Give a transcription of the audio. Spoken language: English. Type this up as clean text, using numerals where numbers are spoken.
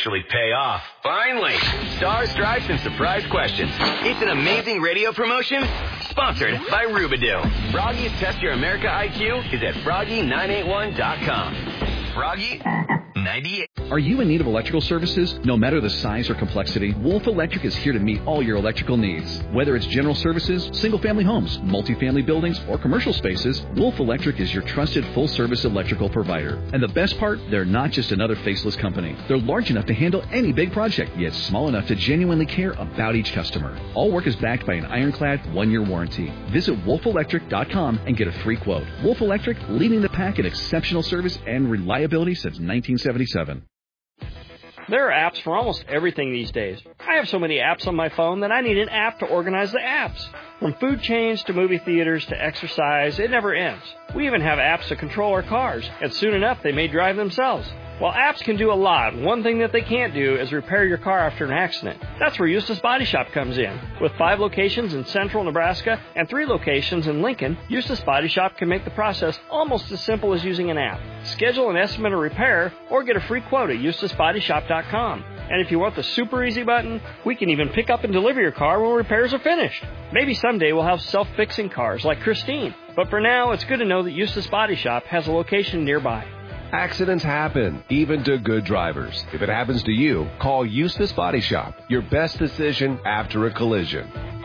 actually pay off. Finally, Stars, Stripes, and Surprise Questions. It's an amazing radio promotion sponsored by Rubidoo. Froggy's Test Your America IQ is at Froggy981.com. Froggy 98. Are you in need of electrical services? No matter the size or complexity, Wolf Electric is here to meet all your electrical needs. Whether it's general services, single-family homes, multifamily buildings, or commercial spaces, Wolf Electric is your trusted full-service electrical provider. And the best part, they're not just another faceless company. They're large enough to handle any big project, yet small enough to genuinely care about each customer. All work is backed by an ironclad 1-year warranty. Visit wolfelectric.com and get a free quote. Wolf Electric, leading the pack in exceptional service and reliability since 1977. There are apps for almost everything these days. I have so many apps on my phone that I need an app to organize the apps. From food chains to movie theaters to exercise, it never ends. We even have apps to control our cars, and soon enough they may drive themselves. While apps can do a lot, one thing that they can't do is repair your car after an accident. That's where Eustace Body Shop comes in. With 5 locations in central Nebraska and 3 locations in Lincoln, Eustace Body Shop can make the process almost as simple as using an app. Schedule an estimate of repair or get a free quote at EustaceBodyShop.com. And if you want the super easy button, we can even pick up and deliver your car when repairs are finished. Maybe someday we'll have self-fixing cars like Christine. But for now, it's good to know that Eustace Body Shop has a location nearby. Accidents happen, even to good drivers. If it happens to you, call Eustace Body Shop, your best decision after a collision.